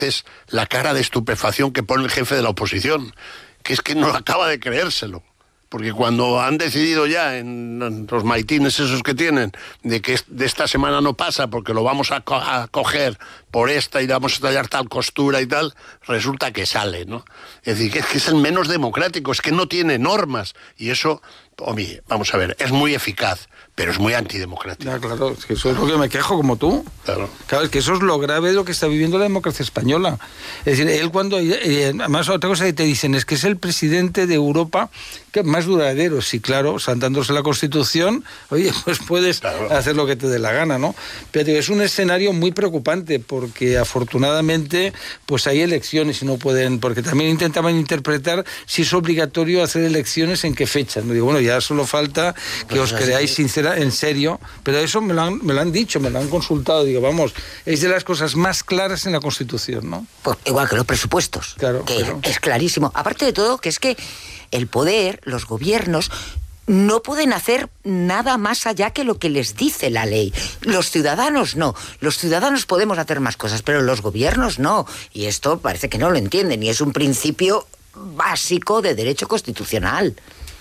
es la cara de estupefacción que pone el jefe de la oposición, que es que no acaba de creérselo. Porque cuando han decidido ya en los maitines esos que tienen de que de esta semana no pasa porque lo vamos a coger por esta y vamos a tallar tal costura y tal, resulta que sale, ¿no? Es decir, que es el menos democrático, es que no tiene normas. Y eso, oye, vamos a ver, es muy eficaz, pero es muy antidemocrático. Ya, claro, es que eso es lo que me quejo, como tú. Claro, es que eso es lo grave de lo que está viviendo la democracia española. Es decir, él cuando... además, otra cosa que te dicen es que es el presidente de Europa que más duradero. Sí, claro, saltándose la Constitución, oye, pues puedes hacer lo que te dé la gana, ¿no? Pero es un escenario muy preocupante porque afortunadamente pues hay elecciones y no pueden... Porque también intentaban interpretar si es obligatorio hacer elecciones en qué fechas. Me digo, bueno, ya solo falta que os creáis en serio, pero eso me lo han dicho, me lo han consultado. Digo, vamos, es de las cosas más claras en la Constitución, ¿no? Pues igual que los presupuestos, claro, que es clarísimo. Aparte de todo, que es que el poder, los gobiernos, no pueden hacer nada más allá que lo que les dice la ley. Los ciudadanos no. Los ciudadanos podemos hacer más cosas, pero los gobiernos no. Y esto parece que no lo entienden, y es un principio básico de derecho constitucional.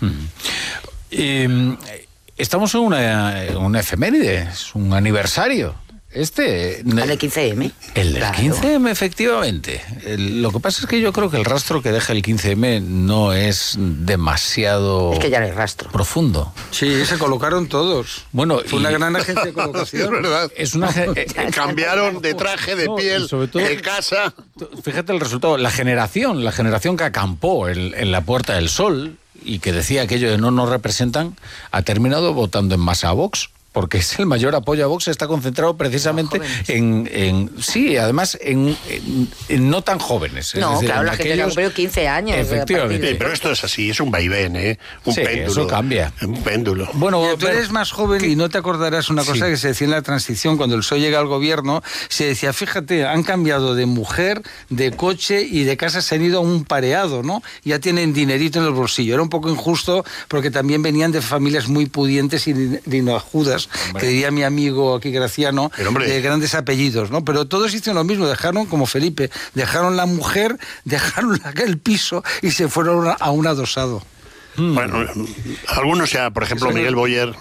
Estamos en una efeméride, es un aniversario. ¿El del 15M? El del 15M, efectivamente. Lo que pasa es que yo creo que el rastro que deja el 15M no es demasiado... Es que ya no hay rastro. Profundo. Sí, se colocaron todos. Bueno, fue una gran agencia de colocación. Es verdad. Es una cambiaron de traje, de piel, sobre todo, de casa. Fíjate el resultado. La generación que acampó en la Puerta del Sol y que decía aquello de no nos representan, ha terminado votando en masa a Vox. Porque es el mayor apoyo a Vox, está concentrado precisamente sí, además en no tan jóvenes. No, decir, claro, la gente le ha cumplido 15 años. Efectivamente. Sí, pero esto es así, es un vaivén, un péndulo. Eso cambia. Un péndulo. Bueno, tú eres más joven y no te acordarás una cosa que se decía en la transición, cuando el PSOE llega al gobierno, se decía, fíjate, han cambiado de mujer, de coche y de casa, se han ido a un pareado, ¿no? Ya tienen dinerito en el bolsillo. Era un poco injusto porque también venían de familias muy pudientes y dinojudas, que diría mi amigo aquí Graciano, de grandes apellidos, ¿no? Pero todos hicieron lo mismo, dejaron, como Felipe, dejaron la mujer, dejaron el piso y se fueron a un adosado. Bueno, algunos ya, por ejemplo, Miguel Boyer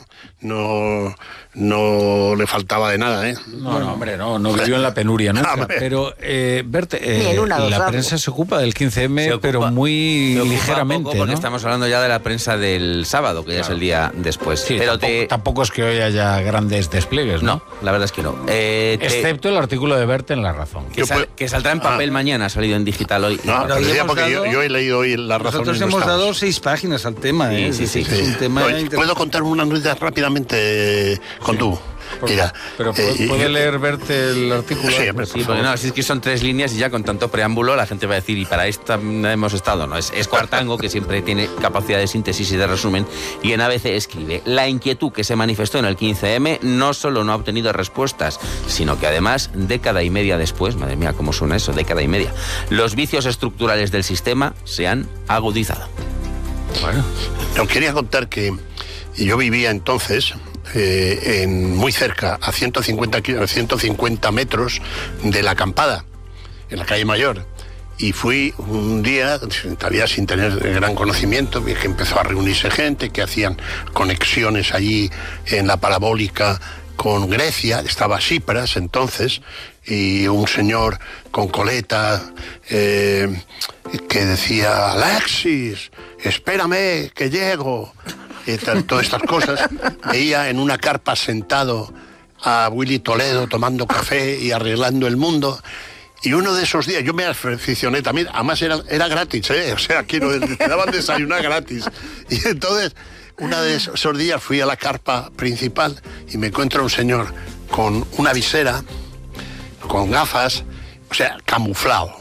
no le faltaba de nada, ¿eh? No, hombre, no vivió en la penuria nunca. Pero, Bert, la prensa se ocupa del 15M, pero muy ligeramente, poco, porque ¿no? Estamos hablando ya de la prensa del sábado, que ya es el día después. Sí, pero tampoco es que hoy haya grandes despliegues, ¿no? No, la verdad es que no. Excepto el artículo de Bert en La Razón. Que saldrá en papel mañana, ha salido en digital hoy. No, pero ya porque yo he leído hoy La Razón. Nosotros hemos dado 6 páginas al tema, ¿eh? Sí. Es un tema ¿Puedo contar una noticia rápidamente con tú? Mira, pero ¿puede leer Verte el artículo? Sí, porque no, es que son 3 líneas y ya con tanto preámbulo la gente va a decir, y para esta hemos estado, ¿no? Es Cuartango, que siempre tiene capacidad de síntesis y de resumen, y en ABC escribe: la inquietud que se manifestó en el 15M no solo no ha obtenido respuestas, sino que además, década y media después, madre mía, cómo suena eso, década y media, los vicios estructurales del sistema se han agudizado. Bueno, os quería contar que yo vivía entonces muy cerca, a 150 metros de la acampada, en la calle Mayor. Y fui un día, todavía sin tener gran conocimiento, que empezó a reunirse gente, que hacían conexiones allí en la parabólica con Grecia, estaba Tsipras entonces, y un señor con coleta que decía: Alexis, espérame que llego. Y todas estas cosas. Veía en una carpa sentado a Willy Toledo tomando café y arreglando el mundo. Y uno de esos días, yo me aficioné también, además era gratis, o sea, te daban desayunar gratis. Y entonces, uno de esos días fui a la carpa principal y me encuentro un señor con una visera, con gafas, o sea, camuflado.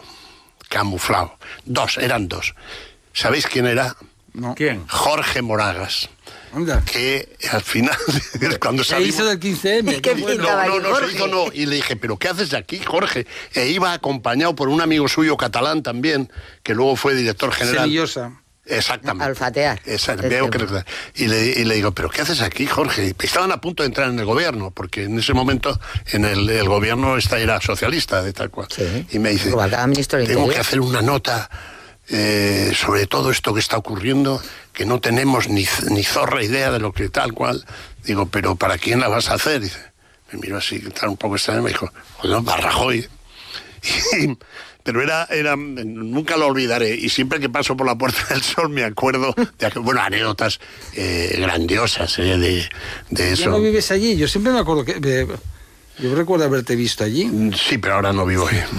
Eran dos. ¿Sabéis quién era? No. ¿Quién? Jorge Moragas. Anda. Que al final, cuando ¿Qué salimos... hizo del 15M? ¿Qué No, se hizo no. Y le dije, ¿pero qué haces aquí, Jorge? E iba acompañado por un amigo suyo catalán también, que luego fue director general. Semillosa. Exactamente. A olfatear. Veo que, y le digo, ¿pero qué haces aquí, Jorge? Estaban a punto de entrar en el gobierno, porque en ese momento en el gobierno era socialista, de tal cual. Sí. Y me dice, tengo que hacer una nota sobre todo esto que está ocurriendo, que no tenemos ni zorra idea de lo que tal cual. Digo, ¿pero para quién la vas a hacer? Dice, me miró así, tal, un poco extraño, me dijo, bueno, para Rajoy. Pero nunca lo olvidaré, y siempre que paso por la Puerta del Sol me acuerdo de anécdotas grandiosas de eso. ¿Ya no vives allí? Yo siempre me acuerdo que... Yo recuerdo haberte visto allí. Sí, pero ahora no vivo ahí.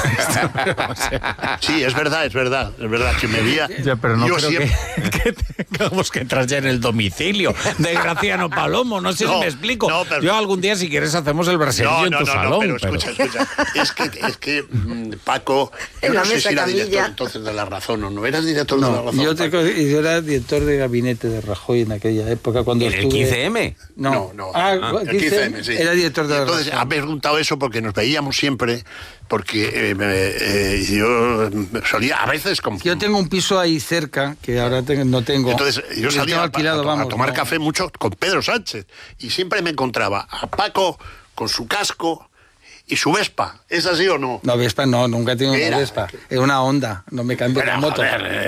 Sí, es verdad que me veía. Ya, pero no creo siempre... que tengamos que entrar ya en el domicilio de Graciano Palomo, no sé si me explico. No, pero... Yo algún día, si quieres, hacemos el brasileño en tu salón. Pero escucha. Es que Paco, yo no sé si era director entonces de La Razón o no. ¿Eras director de La Razón? Yo era director de gabinete de Rajoy en aquella época cuando estuve... ¿El 15M? No. El 15M, sí. Era director de La Razón. Ha preguntado eso porque nos veíamos siempre, porque yo solía, a veces... Yo tengo un piso ahí cerca, que ahora no tengo. Entonces yo salía a tomar café mucho con Pedro Sánchez, y siempre me encontraba a Paco con su casco y su Vespa. ¿Es así o no? No, Vespa no, nunca he tenido una Vespa. Es una Honda, no me cambio de moto.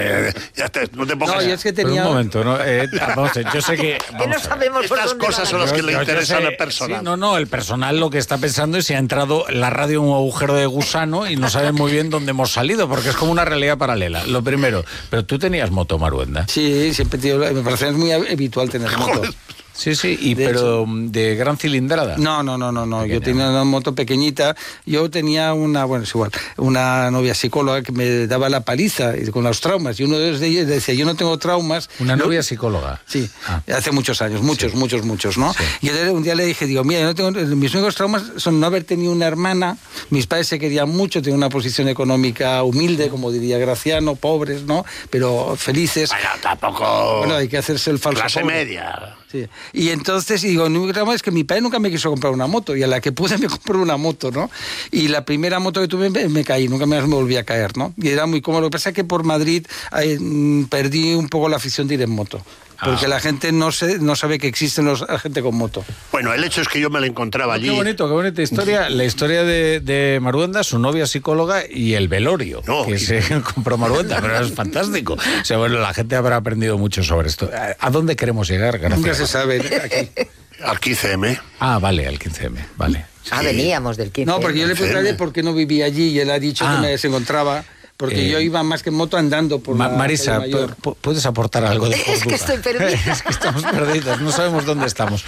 No te pongas... No, yo es que tenía... Pero un momento, ¿no? Vamos a ver, yo sé que... Que no sabemos por estas dónde cosas son las que le interesan al personal. Sí, no, el personal lo que está pensando es si ha entrado la radio en un agujero de gusano y no sabe muy bien dónde hemos salido, porque es como una realidad paralela. Lo primero, pero tú tenías moto, Maruenda. Sí, siempre me parece muy habitual tener moto. Sí, pero ¿de gran cilindrada? No. Yo tenía una moto pequeñita. Yo tenía una novia psicóloga que me daba la paliza con los traumas. Y uno de ellos decía, yo no tengo traumas. ¿Una novia psicóloga? Sí, hace muchos años, muchos, ¿no? Sí. Y entonces un día le dije, mira, mis únicos traumas son no haber tenido una hermana. Mis padres se querían mucho, tenían una posición económica humilde, como diría Graciano, pobres, ¿no? Pero felices. Bueno, tampoco... Bueno, hay que hacerse el falso clase pobre. Media. Sí. Y entonces digo, el único trauma es que mi padre nunca me quiso comprar una moto, y a la que pude me compró una moto, ¿no? Y la primera moto que tuve me caí, nunca más me volví a caer, ¿no? Y era muy cómodo. Lo que pasa es que por Madrid perdí un poco la afición de ir en moto. Porque la gente no sabe que existen la gente con moto. Bueno, el hecho es que yo me la encontraba allí. Qué bonita historia. La historia de Maruenda, su novia psicóloga y el velorio que se compró Maruenda. Pero es fantástico. O sea, bueno, la gente habrá aprendido mucho sobre esto. ¿A dónde queremos llegar? Gracias. Nunca se sabe. Aquí. Al 15M. Vale, al 15M. Vale. Sí. Veníamos del 15M. No, porque yo le pregunté por qué no vivía allí y él ha dicho que me desencontraba. Porque yo iba más que en moto andando por Marisa, ¿puedes aportar algo de cordura? Es que estoy perdida. Es que estamos perdidos, no sabemos dónde estamos.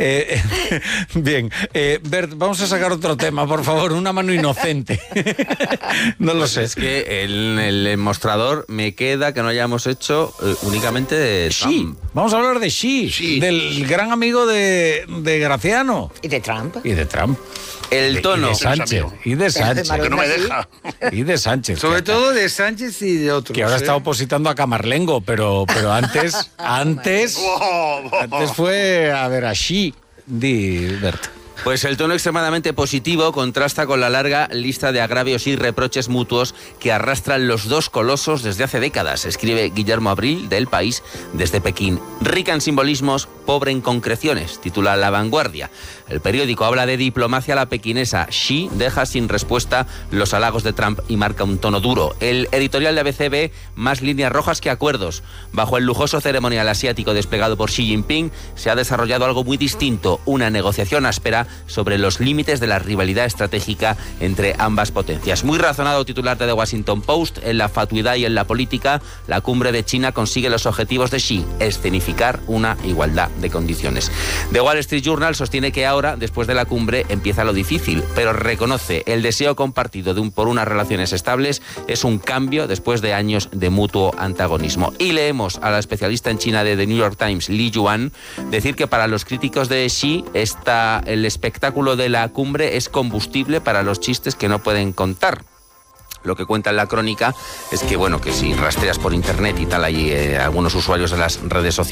Bien, Bert, vamos a sacar otro tema, por favor, una mano inocente. No lo sé. Es que el mostrador me queda que no hayamos hecho únicamente de Trump. Vamos a hablar de Xi, del gran amigo de Graciano. ¿Y de Trump? El tono. Y de Sánchez. Que no me deja. Y de Sánchez. Sobre todo de Sánchez y de otros. Que ahora está opositando a Camarlengo, pero antes fue a ver a Xi, Bert. Pues el tono extremadamente positivo contrasta con la larga lista de agravios y reproches mutuos que arrastran los dos colosos desde hace décadas, escribe Guillermo Abril de El País desde Pekín. Rica en simbolismos, pobre en concreciones, titula La Vanguardia. El periódico habla de diplomacia a la pequinesa. Xi deja sin respuesta los halagos de Trump y marca un tono duro. El editorial de ABC ve más líneas rojas que acuerdos. Bajo el lujoso ceremonial asiático desplegado por Xi Jinping se ha desarrollado algo muy distinto, una negociación áspera sobre los límites de la rivalidad estratégica entre ambas potencias. Muy razonado titular de The Washington Post: en la fatuidad y en la política, la cumbre de China consigue los objetivos de Xi, escenificar una igualdad de condiciones. The Wall Street Journal sostiene que ahora, después de la cumbre, empieza lo difícil, pero reconoce el deseo compartido por unas relaciones estables es un cambio después de años de mutuo antagonismo. Y leemos a la especialista en China de The New York Times, Li Yuan, decir que para los críticos de Xi el espectáculo de la cumbre es combustible para los chistes que no pueden contar. Lo que cuenta en la crónica es que, que si rastreas por internet y tal, hay algunos usuarios de las redes sociales